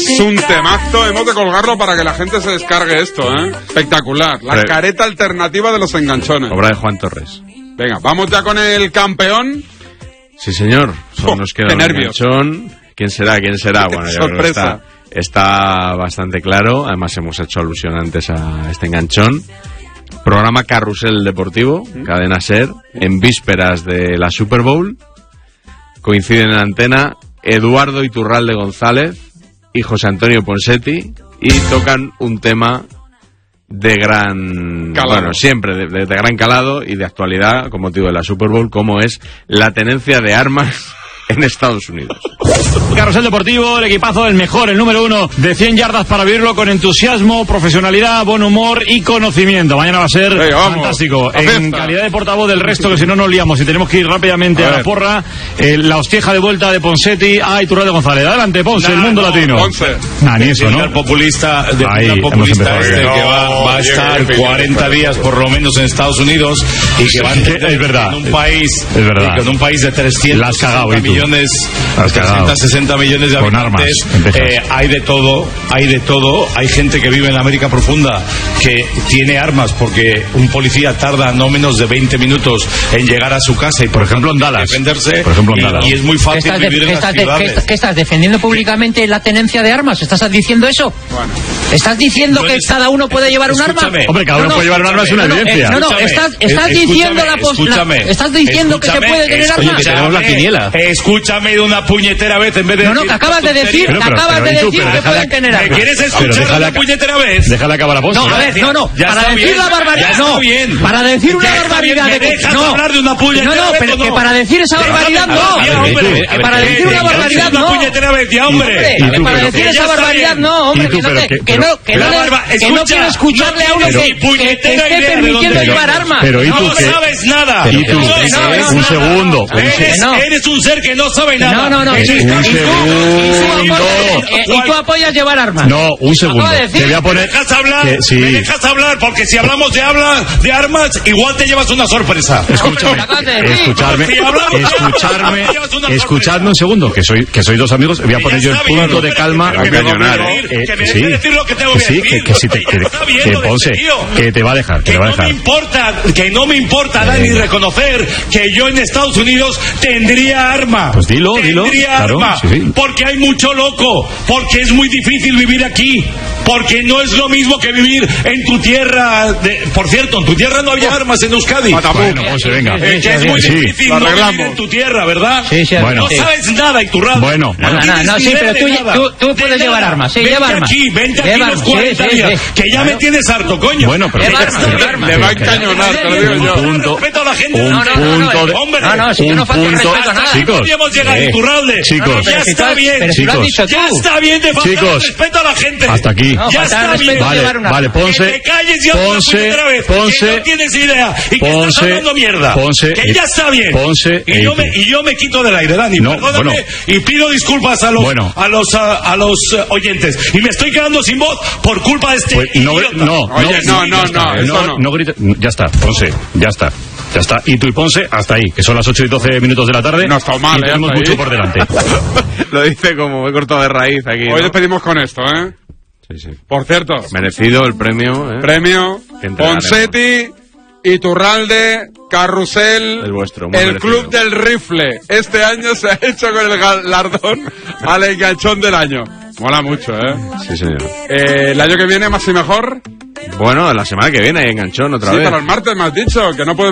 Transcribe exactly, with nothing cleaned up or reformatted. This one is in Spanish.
Es un temazo, hemos de colgarlo para que la gente se descargue esto, ¿eh? Espectacular. La Pero... careta alternativa de los enganchones. Obra de Juan Torres. Venga, vamos ya con el campeón. Sí, señor. Solo oh, nos queda un enganchón. ¿Quién será? ¿Quién será? Bueno, yo creo que está, está bastante claro. Además, hemos hecho alusión antes a este enganchón. Programa Carrusel Deportivo, ¿Mm? Cadena SER, en vísperas de la Super Bowl. Coinciden en la antena Eduardo Iturralde González y José Antonio Ponseti y tocan un tema de gran calado. Bueno, siempre de, de, de gran calado y de actualidad con motivo de la Super Bowl, como es la tenencia de armas en Estados Unidos. Carrusel Deportivo, el equipazo del mejor, el número uno de cien yardas para vivirlo con entusiasmo, profesionalidad, buen humor y conocimiento. Mañana va a ser hey, fantástico. En calidad de portavoz del resto, que si no nos liamos y tenemos que ir rápidamente a, a la porra, eh, la hostieja de vuelta de Ponseti a Iturralde González. Adelante, Ponce, nah, el mundo no, latino. Ponce. Nah, ni eso, ¿no? El populista, de Ahí, populista este no, que va, va a estar cuarenta días por lo menos en Estados Unidos y que va a entender es verdad, en un país, es verdad. En un país de trescientos millones, trescientos sesenta millones de habitantes, eh, hay de todo, hay de todo, hay gente que vive en la América profunda que tiene armas porque un policía tarda no menos de veinte minutos en llegar a su casa y por, por ejemplo en Dallas defenderse, por ejemplo, en y, Dallas. y es muy fácil de, vivir en las de, ciudades. ¿qué, ¿Qué estás defendiendo públicamente la tenencia de armas? ¿Estás diciendo eso? Bueno. ¿Estás diciendo no que es... cada uno puede llevar un arma? Hombre, cada uno no, no, puede llevar un arma, es una no, evidencia. No, no, estás, estás diciendo la postura. Estás diciendo que se puede tener armas. Que tenemos la quiniela. Escúchame de una puñetera vez en vez de. No, no, que acabas de decir, que acabas de decir que pueden tener armas. ¿Me quieres escuchar una puñetera vez? Déjala acabar la voz. No, a ver, no, no. Para decir la barbaridad, no. Para decir una barbaridad de que. No, hablar de una puñetera no, no, pero que para decir esa barbaridad no. Que para decir una barbaridad no. Una puñetera vez, ya, hombre. Que para decir esa barbaridad no, hombre. Que no, que no, que no, que no quiero escucharle a uno que esté permitiendo llevar armas. Pero ¿y tú no sabes nada? ¿Y tú? Un segundo. Eres un ser que no sabe nada. No, no, no. Un segundo. ¿Y tú apoyas llevar armas? No, un segundo. Te voy a poner. ¿Me dejas hablar? Me dejas hablar porque si hablamos de habla de armas, igual te llevas una sorpresa. Escúchame. Escucharme. Escucharme. Escuchadme un segundo, que soy que soy dos amigos. Voy a poner yo el punto de calma. Que me dejes decir lo que tengo que decir. Sí, que sí te que Ponce, que te va a dejar, que te va a dejar. No me importa, que no me importa dar ni reconocer que yo en Estados Unidos tendría arma. Pues dilo, dilo. Tendría arma, porque hay mucho loco, porque es muy difícil vivir aquí, porque no es lo mismo que vivir en tu tierra. De, por cierto, en tu tierra no había armas en Euskadi. Bueno, Ponce, venga. Eh, que es muy sí, difícil no vivir en tu tierra, ¿verdad? Sí, sí. Bueno, no sabes nada, Iturralde. Bueno, no, no, no, no sí, pero tú, tú, tú puedes de llevar nada. armas. Sí, vente lleva armas. aquí, vente aquí los cuarenta sí, sí, días, sí. que ya Claro. me tienes harto, coño. Bueno, pero lleva armas, lleva armas. Le va a encañonar, te lo digo yo. Un punto, respeto a la gente. un no, no, punto no, de... no, no, si yo no falta el respeto a nada. Chicos, podríamos llegar a Iturralde. Chicos, ya está bien. Pero si lo has dicho tú. Ya está bien de faltar Chicos, respeto a la gente. Hasta aquí. No, ya está bien. Vale, vale, Ponce. Que te calles ya Ponce, otra vez. Ponce, que no tienes idea. Y que Ponce, estás hablando mierda. Ponce, que ya está bien. Ponce, y, yo me, y yo me quito del aire, Dani. No, perdóname. bueno. Y pido disculpas a los, Bueno. a los, a, a los uh, oyentes. Y me estoy quedando sin voz por culpa de este Pues no, idiota. no, Oye, no, no, no, no, eso no, no. no grites, ya está, Ponce, ya está, ya está, y tú y Ponce hasta ahí, que son las ocho y doce minutos de la tarde. No está mal, y tenemos eh, mucho ahí. por delante. Lo dice como he cortado de raíz aquí, ¿no? Hoy despedimos con esto, ¿eh? Sí, sí. Por cierto, Merecido el premio, ¿eh? premio Ponseti, Iturralde, Carrusel, El vuestro, muy el merecido. Club del Rifle. Este año se ha hecho con el galardón al enganchón del año. Mola mucho, ¿eh? Sí, señor. eh el año que viene más y mejor. Bueno, la semana que viene hay enganchón otra Sí, vez. pero el martes me has dicho que no puede